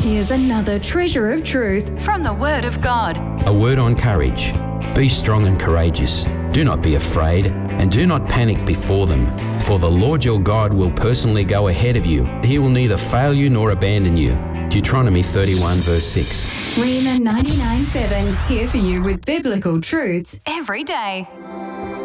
Here's another treasure of truth from the Word of God. A word on courage. Be strong and courageous. Do not be afraid, and do not panic before them. For the Lord your God will personally go ahead of you. He will neither fail you nor abandon you. Deuteronomy 31 verse 6. Rhema 99.7, here for you with biblical truths every day.